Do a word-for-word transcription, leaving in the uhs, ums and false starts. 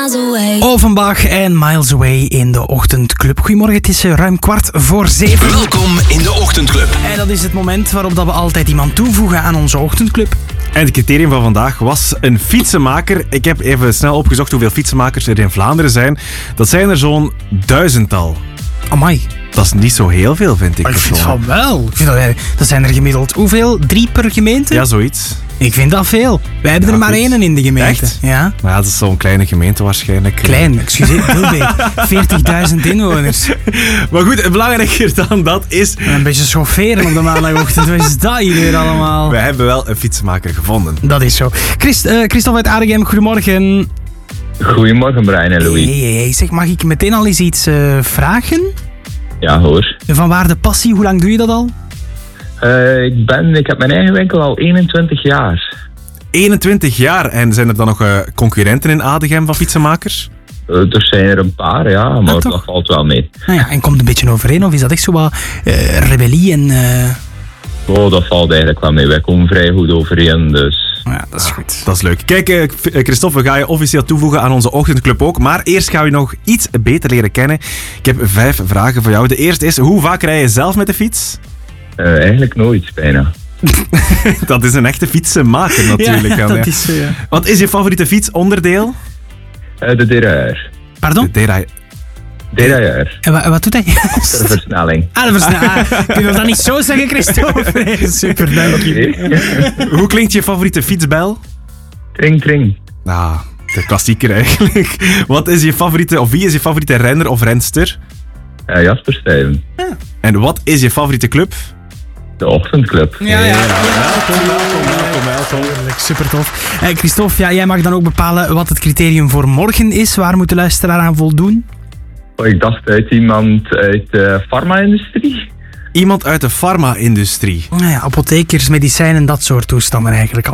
miles away. Offenbach en Miles Away in de Ochtendclub. Goedemorgen, het is ruim kwart voor zeven. Welkom in de Ochtendclub. En dat is het moment waarop dat we altijd iemand toevoegen aan onze Ochtendclub. En het criterium van vandaag was een fietsenmaker. Ik heb even snel opgezocht hoeveel fietsenmakers er in Vlaanderen zijn. Dat zijn er zo'n duizendtal. Amai. Dat is niet zo heel veel, vind ik. Ik vind persoonlijk. van wel. Ik vind dat, wij- dat zijn er gemiddeld hoeveel? Drie per gemeente? Ja, zoiets. Ik vind dat veel. Wij hebben Ja, er maar goed. één in de gemeente. Echt? Ja. Maar ja, dat is zo'n kleine gemeente waarschijnlijk. Klein, excuseer, heel big. veertigduizend inwoners. Maar goed, belangrijker dan dat is... En een beetje chaufferen op de maandagochtend. Wat is dat hier weer allemaal? We hebben wel een fietsenmaker gevonden. Dat is zo. Christ, eh, Christophe uit Aardegem, goedemorgen. Goedemorgen Brian en Louis. Hey, hey, hey. Zeg, mag ik meteen al eens iets eh, vragen? Ja hoor. Van waar de passie? Hoe lang doe je dat al? Uh, ik, ben, ik heb mijn eigen winkel al eenentwintig jaar. eenentwintig jaar. En zijn er dan nog uh, concurrenten in Adegem van fietsenmakers? Uh, er zijn er een paar, ja, maar toch? dat valt wel mee. Nou ja, en komt een beetje overeen? Of is dat echt zo wat eh, rebellie en... eh, Oh, dat valt eigenlijk wel mee. Wij komen vrij goed overeen, dus... Ja, dat is goed. Dat is leuk. Kijk, uh, Christophe, we gaan je officieel toevoegen aan onze Ochtendclub ook. Maar eerst gaan we je nog iets beter leren kennen. Ik heb vijf vragen voor jou. De eerste is, hoe vaak rij je zelf met de fiets? Uh, eigenlijk nooit, bijna. Dat is een echte fietsenmaker natuurlijk. Ja, dan, dat hè. is zo, ja. Wat is je favoriete fietsonderdeel? Uh, de derailleur. Pardon? De derail- Derailleur. En wa- wat doet hij? De versnelling. Ah, de versnelling. Ah, kun je dat niet zo zeggen, Christophe? Nee, super, dank je. Oké. Hoe klinkt je favoriete fietsbel? Tring, tring. Nou, de klassieker eigenlijk. Wat is je favoriete, of wie is je favoriete renner of renster? Uh, Jasper Stuyven. En wat is je favoriete club? De Ochtendclub. Ja, ja. Welkom, welkom, welkom, welkom. Heerlijk, super tof. Eh, Christophe, ja, jij mag dan ook bepalen wat het criterium voor morgen is. Waar moet de luisteraar aan voldoen? Oh, ik dacht uit iemand uit de farma-industrie. Iemand uit de farma-industrie. Nou ja, apothekers, medicijnen, dat soort toestanden eigenlijk.